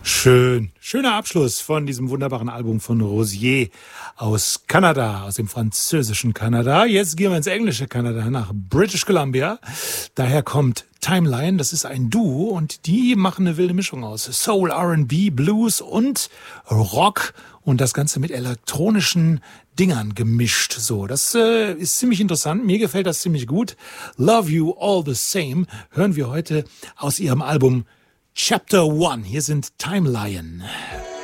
Schöner Abschluss von diesem wunderbaren Album von Rosier aus Kanada, aus dem französischen Kanada. Jetzt gehen wir ins englische Kanada, nach British Columbia. Daher kommt Timeline, das ist ein Duo und die machen eine wilde Mischung aus Soul, R&B, Blues und Rock und das Ganze mit elektronischen Dingern gemischt. So, das ist ziemlich interessant. Mir gefällt das ziemlich gut. Love You All the Same hören wir heute aus ihrem Album Chapter 1. Hier sind Timeline.